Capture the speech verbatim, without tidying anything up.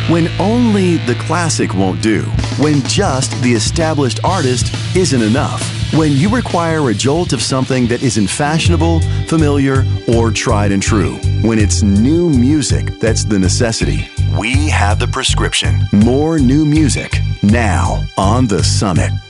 When only the classic won't do. When just the established artist isn't enough. When you require a jolt of something that isn't fashionable, familiar, or tried and true. When it's new music that's the necessity. We have the prescription. More new music now on The Summit.